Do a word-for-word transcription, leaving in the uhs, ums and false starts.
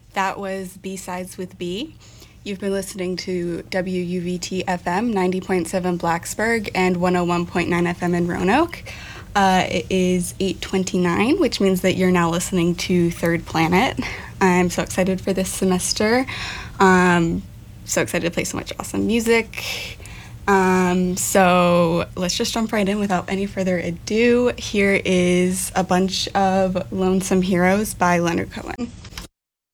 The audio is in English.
That was B-Sides with B. You've been listening to W U V T F M ninety point seven Blacksburg and one oh one point nine F M in Roanoke. Uh, it is eight twenty-nine, which means that you're now listening to Third Planet. I'm so excited for this semester. Um, so excited to play so much awesome music. Um, so let's just jump right in without any further ado. Here is a bunch of Lonesome Heroes by Leonard Cohen.